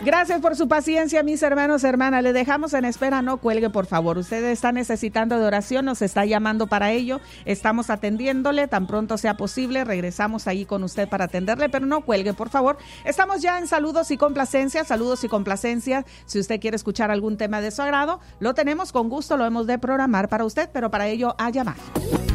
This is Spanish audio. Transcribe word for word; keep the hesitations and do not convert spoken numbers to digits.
Gracias por su paciencia, mis hermanos, hermanas. Le dejamos en espera, no cuelgue, por favor. Usted está necesitando de oración, nos está llamando para ello. Estamos atendiéndole, tan pronto sea posible. Regresamos ahí con usted para atenderle, pero no cuelgue, por favor. Estamos ya en saludos y complacencias, saludos y complacencias. Si usted quiere escuchar algún tema de su agrado, lo tenemos con gusto, lo hemos de programar para usted, pero para ello a llamar.